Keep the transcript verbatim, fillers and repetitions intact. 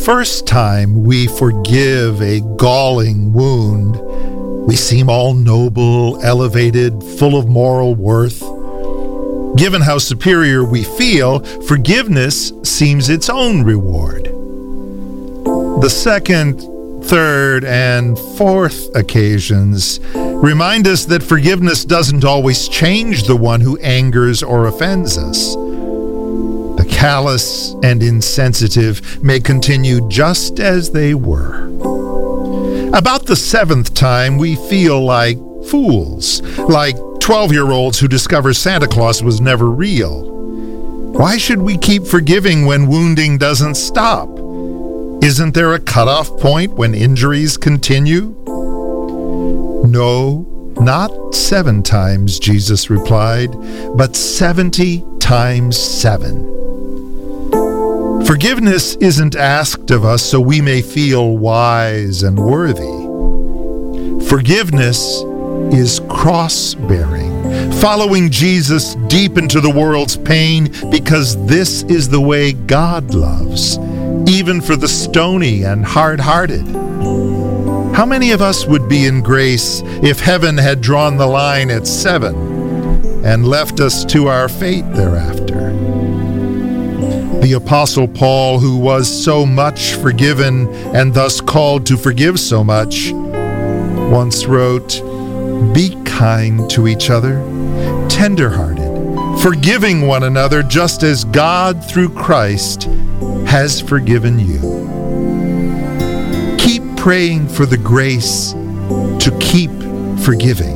first time we forgive a galling wound, we seem all noble, elevated, full of moral worth. Given how superior we feel, forgiveness seems its own reward. The second, third, and fourth occasions remind us that forgiveness doesn't always change the one who angers or offends us. The callous and insensitive may continue just as they were. About the seventh time, we feel like fools, like twelve-year-olds who discover Santa Claus was never real. Why should we keep forgiving when wounding doesn't stop? Isn't there a cutoff point when injuries continue? No, not seven times, Jesus replied, but seventy times seven. Forgiveness isn't asked of us so we may feel wise and worthy. Forgiveness is cross-bearing, following Jesus deep into the world's pain because this is the way God loves, even for the stony and hard-hearted. How many of us would be in grace if heaven had drawn the line at seven and left us to our fate thereafter? The Apostle Paul, who was so much forgiven and thus called to forgive so much, once wrote, "Be kind to each other, tender-hearted, forgiving one another just as God through Christ has forgiven you." Keep praying for the grace to keep forgiving.